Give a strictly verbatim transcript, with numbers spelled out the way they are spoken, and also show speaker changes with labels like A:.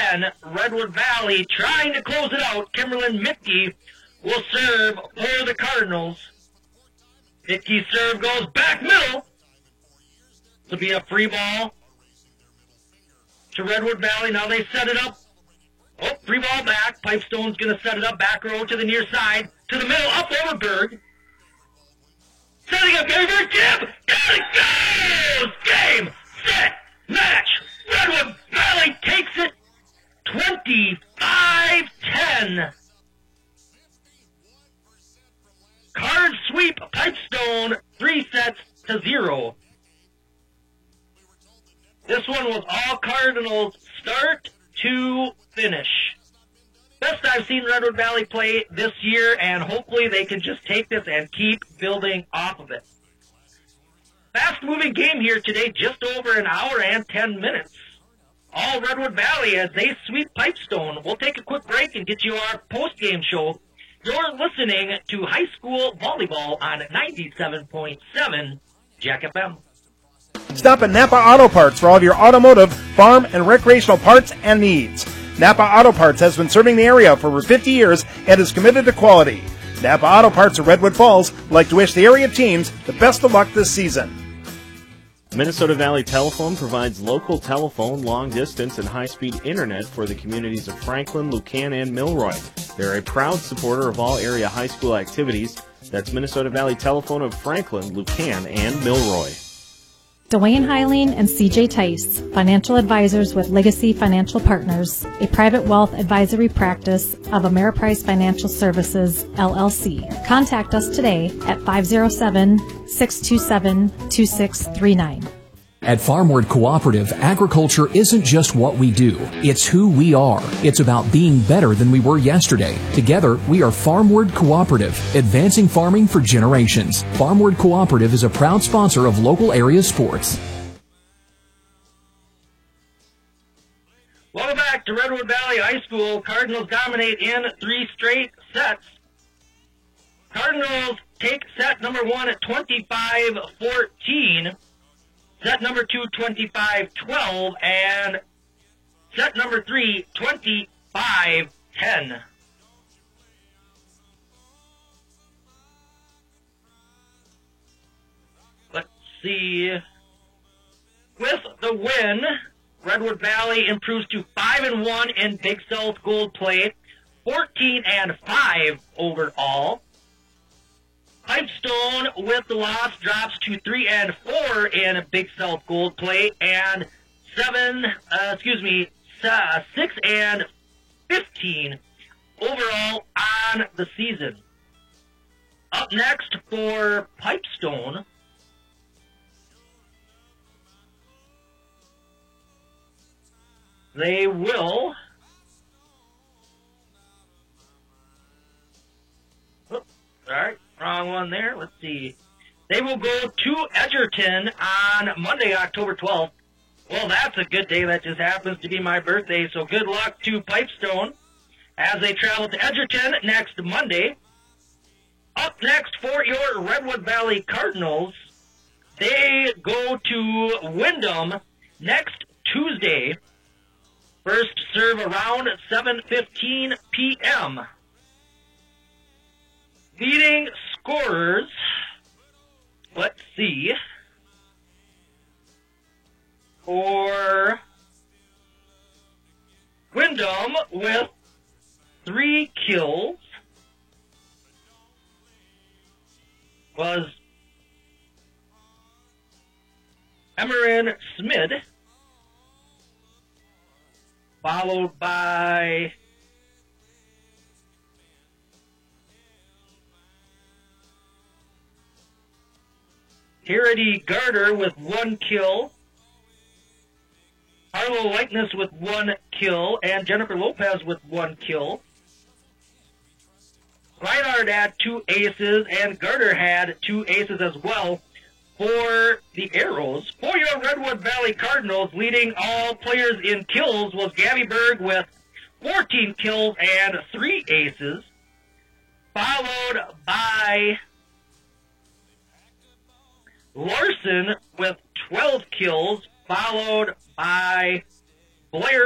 A: again. Redwood Valley trying to close it out. Kimberlyn Mitke will serve for the Cardinals. Mitke's serve goes back middle. This will be a free ball to Redwood Valley. Now they set it up. Oh, free ball back. Pipestone's going to set it up. Back row to the near side. To the middle. Up over Berg. Setting up Gary Berg. Jib. Down it goes. Game. Set. Match. Redwood Valley takes it twenty-five ten. Card sweep Pipestone. Three sets to zero. This one was all Cardinals start to finish. Best I've seen Redwood Valley play this year, and hopefully they can just take this and keep building off of it. Fast-moving game here today, just over an hour and ten minutes. All Redwood Valley as they sweep Pipestone. We'll take a quick break and get you our post-game show. You're listening to high school volleyball on ninety-seven point seven Jack F M.
B: Stop at Napa Auto Parts for all of your automotive, farm, and recreational parts and needs. Napa Auto Parts has been serving the area for over fifty years and is committed to quality. Napa Auto Parts of Redwood Falls would like to wish the area teams the best of luck this season.
C: Minnesota Valley Telephone provides local telephone, long-distance, and high-speed internet for the communities of Franklin, Lucan, and Milroy. They're a proud supporter of all area high school activities. That's Minnesota Valley Telephone of Franklin, Lucan, and Milroy.
D: Dwayne Heiling and C J Tice, financial advisors with Legacy Financial Partners, a private wealth advisory practice of Ameriprise Financial Services, L L C. Contact us today at five oh seven, six two seven, two six three nine.
E: At Farmward Cooperative, agriculture isn't just what we do, it's who we are. It's about being better than we were yesterday. Together, we are Farmward Cooperative, advancing farming for generations. Farmward Cooperative is a proud sponsor of local area sports.
A: Welcome back to Redwood Valley High School. Cardinals dominate in three straight sets. Cardinals take set number one at twenty-five fourteen. Set number two, twenty-five twelve, and set number three, twenty-five ten. Let's see. With the win, Redwood Valley improves to five and one in Big South Gold Plate, fourteen and five overall. Pipestone, with the loss, drops to three and four in Big South Gold Plate, and seven, uh, excuse me, uh, six and fifteen overall on the season. Up next for Pipestone, they will. Oops, all right. Wrong one there. Let's see. They will go to Edgerton on Monday, October twelfth. Well, that's a good day. That just happens to be my birthday, so good luck to Pipestone as they travel to Edgerton next Monday. Up next for your Redwood Valley Cardinals, they go to Windham next Tuesday. First serve around seven fifteen p.m. Leading scorers, let's see, for Windham with three kills was Emerin Smid, followed by Harity Garter with one kill, Harlow Likeness with one kill, and Jennifer Lopez with one kill. Reinhardt had two aces, and Garter had two aces as well for the Arrows. For your Redwood Valley Cardinals, leading all players in kills was Gabby Berg with fourteen kills and three aces, followed by Larson with twelve kills, followed by Blair